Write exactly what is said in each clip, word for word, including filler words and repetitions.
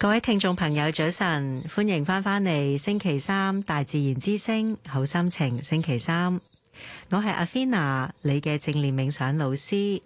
各位聽眾朋友早晨，歡迎翻返嚟星期三大自然之聲好心情星期三，我係阿菲娜，你嘅正念冥想老師。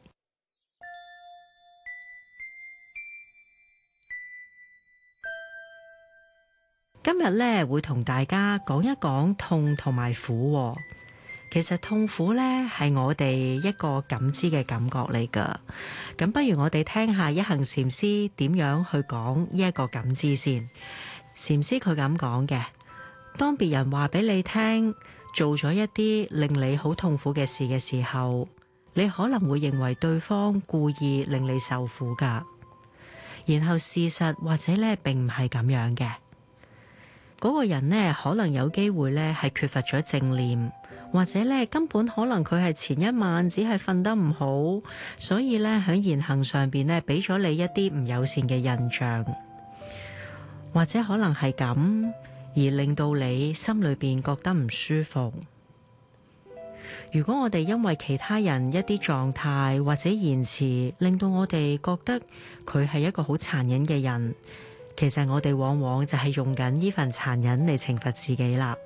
今日咧會同大家講一講痛同埋苦。其實痛苦咧係我哋一個感知嘅感覺嚟噶，咁不如我哋聽下一行禪師點樣去講呢一個感知先。禪師佢咁講嘅，當別人話俾你聽做咗一啲令你好痛苦嘅事嘅時候，你可能會認為對方故意令你受苦噶，然後事實或者咧並唔係咁樣嘅，嗰個人呢，可能有機會咧係缺乏咗正念。或者咧根本可能佢係前一晚只係瞓得唔好，所以咧喺言行上邊咧俾咗你一啲唔友善嘅印象，或者可能係咁而令到你心裏邊覺得唔舒服。如果我哋因為其他人一啲狀態或者言辭令到我哋覺得佢係一個好殘忍嘅人，其實我哋往往就係用緊呢份殘忍嚟懲罰自己啦。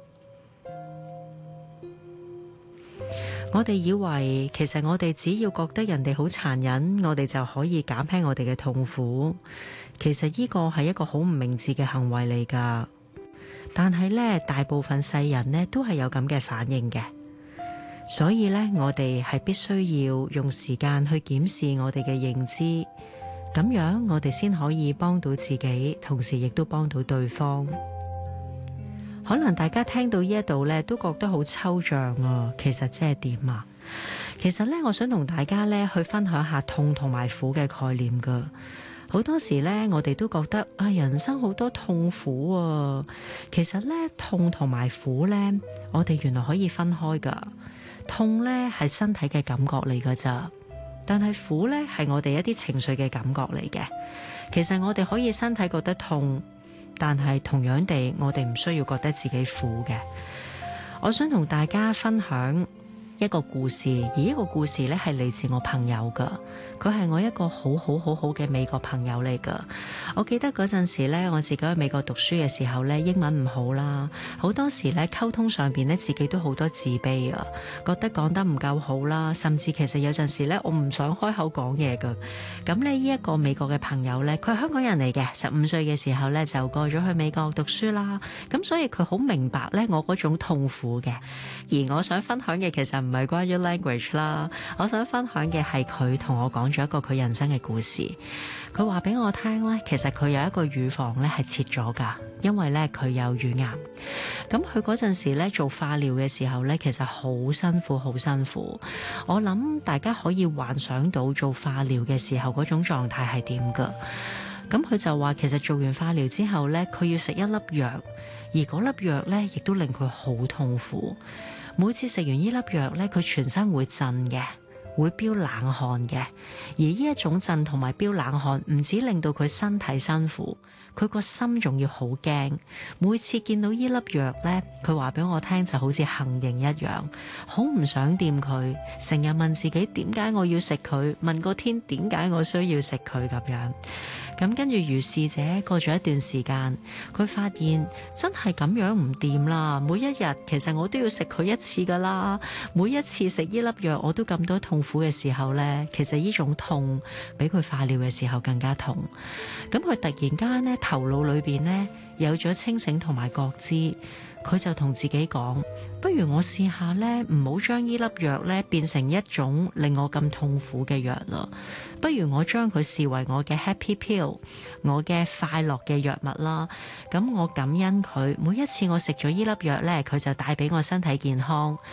我哋以為其實我哋只要覺得人哋好殘忍，我哋就可以減輕我哋嘅痛苦。其實呢個係一個好唔明智嘅行為嚟㗎。但係呢，大部分世人呢都係有咁嘅反應嘅。所以呢，我哋係必須要用時間去檢視我哋嘅認知，咁樣我哋先可以幫到自己，同時亦都幫到對方。可能大家聽到呢一度咧，都覺得好抽象啊。其實即係點啊？其實咧，我想同大家咧去分享下痛同埋苦嘅概念噶。好多時咧，我哋都覺得啊，人生好多痛苦啊。其實咧，痛同埋苦咧，我哋原來可以分開噶。痛咧係身體嘅感覺嚟噶咋，但係苦咧係我哋一啲情緒嘅感覺嚟嘅。其實我哋可以身體覺得痛。但係同樣地，我哋唔需要覺得自己苦嘅。我想同大家分享一個故事，而呢個故事咧係嚟自我朋友噶，佢係我一個好好好好嘅美國朋友嚟噶。我記得嗰陣時咧，我自己喺美國讀書嘅時候咧，英文唔好啦，好多時咧溝通上邊咧自己都好多自卑啊，覺得講得唔夠好啦，甚至其實有陣時咧我唔想開口講嘢噶。咁咧呢一個美國嘅朋友咧，佢係香港人嚟嘅，十五歲嘅時候咧就過咗去美國讀書啦。咁所以佢好明白咧我嗰種痛苦嘅。而我想分享嘅其實唔係關於 language 啦，我想分享嘅係佢同我講咗一個佢人生嘅故事。佢話俾我聽咧，其實佢有一個乳房咧係切咗噶，因為咧佢有乳癌。咁佢嗰陣時咧做化療嘅時候咧，其實好辛苦，好辛苦。我諗大家可以幻想到做化療嘅時候嗰種狀態係點噶。咁佢就話，其實做完化療之後咧，佢要食一粒藥，而嗰粒藥咧亦都令佢好痛苦。每次食完呢粒藥咧，佢全身會震嘅，會飆冷汗嘅。而呢一種震同埋飆冷汗，唔止令到佢身體辛苦，佢個心仲要好驚。每次見到呢粒藥咧，佢話俾我聽就好似行刑一樣，好唔想掂佢，成日問自己點解我要食佢，問個天點解我需要食佢咁樣。咁跟住如是者過咗一段時間，佢發現真係咁樣唔掂啦。每一日其實我都要食佢一次噶啦，每一次食呢粒藥我都咁多痛苦嘅時候呢，其實呢種痛比佢化療嘅時候更加痛。咁佢突然間呢，頭腦裏邊呢有咗清醒同埋覺知，佢就同自己講，不如我試下呢，唔好將呢粒藥呢變成一種令我咁痛苦嘅藥啦，不如我將佢視為我嘅 happy pill， 我嘅快樂嘅藥物啦。咁我感恩佢，每一次我食咗呢粒藥呢，佢就帶俾我身體健康。